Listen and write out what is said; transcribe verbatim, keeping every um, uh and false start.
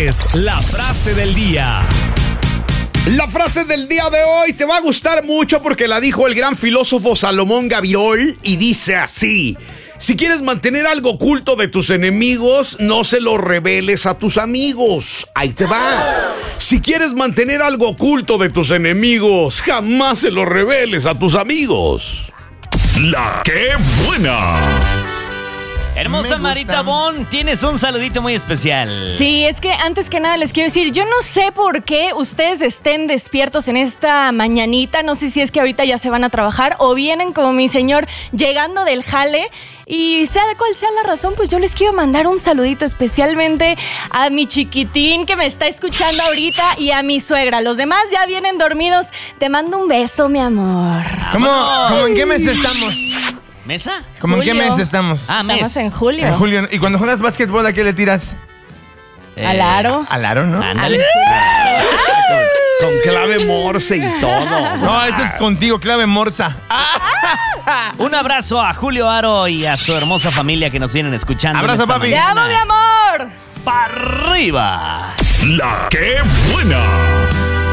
es la frase del día. La frase del día de hoy te va a gustar mucho porque la dijo el gran filósofo Salomón Gaviol y dice así: si quieres mantener algo oculto de tus enemigos, no se lo reveles a tus amigos. Ahí te va. Si quieres mantener algo oculto de tus enemigos, jamás se lo reveles a tus amigos. La que buena. Hermosa Marita Bon, tienes un saludito muy especial. Sí, es que antes que nada les quiero decir, yo no sé por qué ustedes estén despiertos en esta mañanita, no sé si es que ahorita ya se van a trabajar o vienen como mi señor llegando del jale, y sea de cual sea la razón, pues yo les quiero mandar un saludito especialmente a mi chiquitín que me está escuchando ahorita y a mi suegra. Los demás ya vienen dormidos. Te mando un beso, mi amor. ¿Cómo, ¿cómo en qué mes estamos? ¿Mesa? ¿Cómo en qué Julio. mes estamos? Ah, mes. Estamos en julio. En julio. ¿Y cuando juegas básquetbol, a qué le tiras? Eh, Al aro. Al aro, ¿no? Ándale. Con clave morse y todo. No, ese es contigo, clave morsa. Un abrazo a Julio Aro y a su hermosa familia que nos vienen escuchando. Abrazo, en esta papi. ¡Te amo, mi amor! ¡Para arriba! La que buena.